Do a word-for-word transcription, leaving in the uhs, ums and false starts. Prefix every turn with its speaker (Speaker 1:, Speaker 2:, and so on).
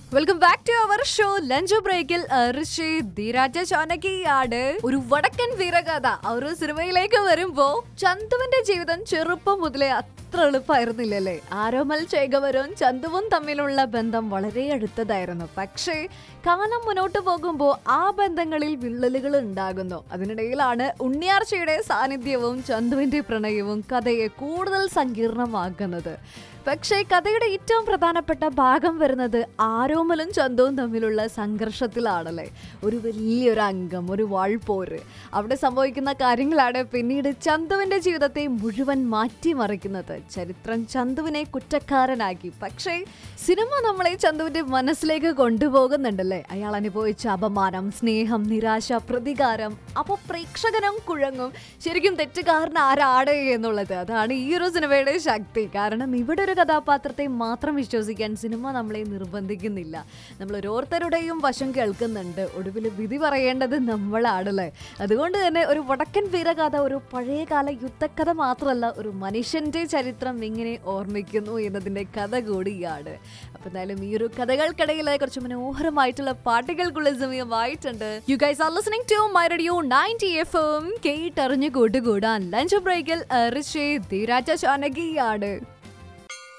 Speaker 1: Welcome back to our show lunch ബ്രേക്കിൽ ഋഷി ധീരാജ ചാനകിയാണ് ഒരു വടക്കൻ വീരകഥ ഒരു സിനിമയിലേക്ക് വരുമ്പോ ചന്തുവിന്റെ ജീവിതം ചെറുപ്പം മുതലേ അത്ര എളുപ്പമായിരുന്നില്ലല്ലേ. ആരോമൽ ചേകവരും ചന്തുവും തമ്മിലുള്ള ബന്ധം വളരെ അടുത്തതായിരുന്നു. പക്ഷേ കാലം മുന്നോട്ട് പോകുമ്പോൾ ആ ബന്ധങ്ങളിൽ വിള്ളലുകൾ ഉണ്ടാകുന്നു. അതിനിടയിലാണ് ഉണ്ണിയാർച്ചയുടെ സാന്നിധ്യവും ചന്തുവിന്റെ പ്രണയവും കഥയെ കൂടുതൽ സങ്കീർണമാക്കുന്നത്. പക്ഷേ കഥയുടെ ഏറ്റവും പ്രധാനപ്പെട്ട ഭാഗം വരുന്നത് ആരോമലും ചന്തുവും തമ്മിലുള്ള സംഘർഷത്തിലാണല്ലേ. ഒരു വലിയൊരു അംഗം, ഒരു വാൾപോര്, അവിടെ സംഭവിക്കുന്ന കാര്യങ്ങളാണ് പിന്നീട് ചന്തുവിന്റെ ജീവിതത്തെ മുഴുവൻ മാറ്റിമറിക്കുന്നത്. ചരിത്രം ചന്തുവിനെ കുറ്റക്കാരനാക്കി. പക്ഷേ സിനിമ നമ്മളെ ചന്തുവിന്റെ മനസ്സിലേക്ക് കൊണ്ടുപോകുന്നുണ്ടല്ലേ. അയാൾ അനുഭവിച്ച അപമാനം, സ്നേഹം, നിരാശ, പ്രതികാരം. അപ്പോൾ പ്രേക്ഷകനും കുഴങ്ങും ശരിക്കും തെറ്റുകാരൻ ആരാണ് എന്നുള്ളത്. അതാണ് ഈ ഒരു സിനിമയുടെ ശക്തി. കാരണം ഇവിടെ ഒരു കഥാപാത്രത്തെ മാത്രം വിശ്വസിക്കാൻ സിനിമ നമ്മളെ നിർബന്ധിക്കുന്നില്ല. നമ്മൾ ഓരോരുത്തരുടെയും വശം കേൾക്കുന്നുണ്ട്. ഒടുവിൽ വിധി പറയേണ്ടത് നമ്മളാണല്ലേ. അതുകൊണ്ട് തന്നെ ഒരു വടക്കൻ വീരകഥ ഒരു പഴയകാല യുദ്ധകഥ മാത്രമല്ല, ഒരു മനുഷ്യന്റെ ചരിത്രം ഇങ്ങനെ ഓർമ്മിക്കുന്നു എന്നതിന്റെ കഥ കൂടിയാണ്. അപ്പൊ എന്തായാലും ഈ ഒരു കഥകൾക്കിടയിൽ കുറച്ച് മനോഹരമായിട്ടുള്ള പാട്ടുകൾക്കുള്ള സമയമായിട്ടുണ്ട്. You guys are listening to my radio ninety F M. കേട്ടറിഞ്ഞു കൂട്ടുകൂടാൻ ലഞ്ച് ബ്രേക്കിൽ ഋഷി ധീരാജ ചാനകിയാണ്.